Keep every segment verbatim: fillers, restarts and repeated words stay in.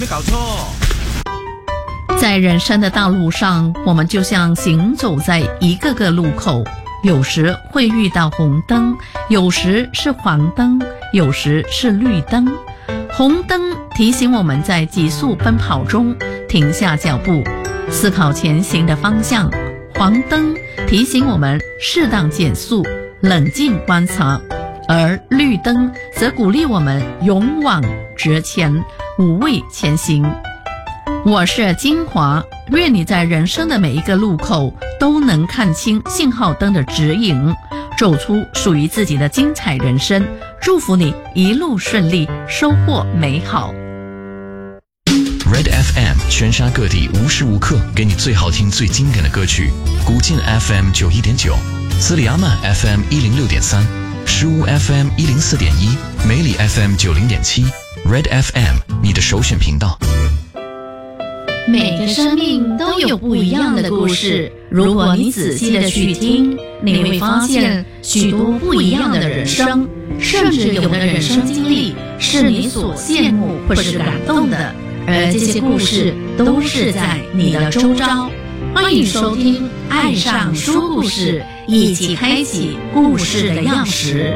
搞错。 在人生的道路上，我们就像行走在一个个路口，有时会遇到红灯，有时是黄灯，有时是绿灯。红灯提醒我们在急速奔跑中停下脚步，思考前行的方向；黄灯提醒我们适当减速，冷静观察；而绿灯则鼓励我们勇往直前，无畏前行。我是金华，愿你在人生的每一个路口都能看清信号灯的指引，走出属于自己的精彩人生。祝福你一路顺利，收获美好。 Red F M 全沙各地无时无刻给你最好听最经典的歌曲。古晋 F M 九一点九，斯里阿曼 F M 一零六点三，石屋 F M 一零四点一，梅里 F M 九零点七。Red F M 你的首选频道。 每个生命都有不一样的故事，如果你仔细的去听，你会发现许多不一样的人生，甚至有的人生经历是你所羡慕或是感动的，而这些故事都是在你的周遭。欢迎收听《爱上说故事》，一起开启故事的钥匙。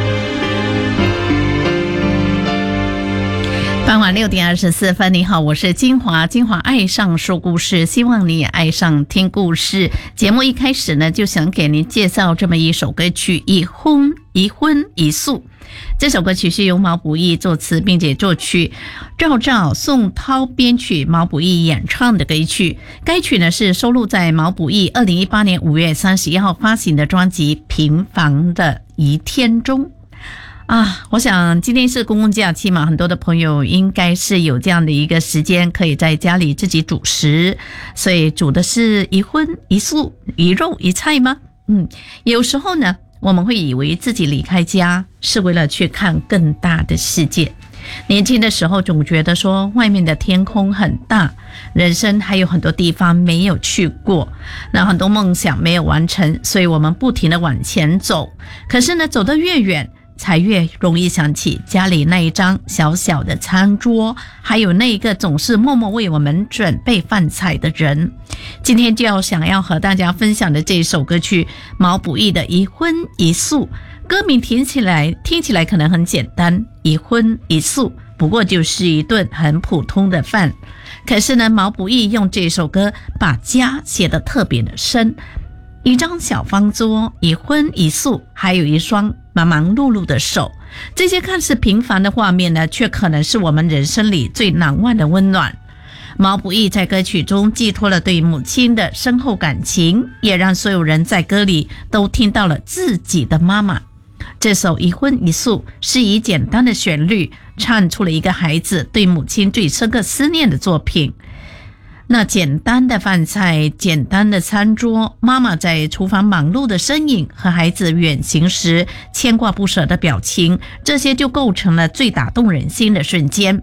傍晚六点二十四分，你好，我是金华，金华爱上说故事，希望你也爱上听故事。节目一开始呢，就想给您介绍这么一首歌曲《一婚一婚一素》。这首歌曲是由毛不易作词并且作曲，赵照、宋涛编曲，毛不易演唱的歌曲。该曲呢是收录在毛不易二零一八年五月三十一号发行的专辑《平凡的一天》中。啊，我想今天是公共假期嘛，很多的朋友应该是有这样的一个时间，可以在家里自己煮食，所以煮的是一荤一素，一肉一菜吗？嗯，有时候呢，我们会以为自己离开家是为了去看更大的世界。年轻的时候总觉得说外面的天空很大，人生还有很多地方没有去过，那很多梦想没有完成，所以我们不停地往前走。可是呢，走得越远，才越容易想起家里那一张小小的餐桌，还有那一个总是默默为我们准备饭菜的人。今天就要想要和大家分享的这一首歌曲，毛不易的《一荤一素》。歌名听起来听起来可能很简单，一荤一素，不过就是一顿很普通的饭。可是呢，毛不易用这首歌把家写得特别的深。一张小方桌，一荤一素，还有一双忙忙碌碌的手，这些看似平凡的画面呢，却可能是我们人生里最难忘的温暖。毛不易在歌曲中寄托了对母亲的深厚感情，也让所有人在歌里都听到了自己的妈妈。这首《一荤一素》是以简单的旋律唱出了一个孩子对母亲最深刻思念的作品。那简单的饭菜，简单的餐桌，妈妈在厨房忙碌的身影和孩子远行时牵挂不舍的表情，这些就构成了最打动人心的瞬间。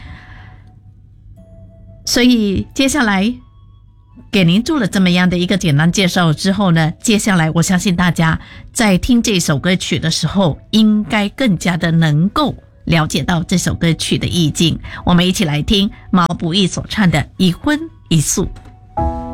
所以接下来给您做了这么样的一个简单介绍之后呢，接下来我相信大家在听这首歌曲的时候，应该更加的能够了解到这首歌曲的意境。我们一起来听毛不易所唱的《一荤一素》。